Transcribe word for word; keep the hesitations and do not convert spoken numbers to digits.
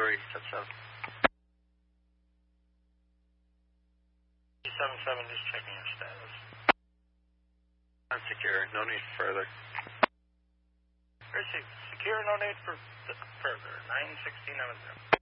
Story, step seven. seven seven, just checking your status. Unsecure, no need further. Very secure, no need for further. nine sixteen, that was zero.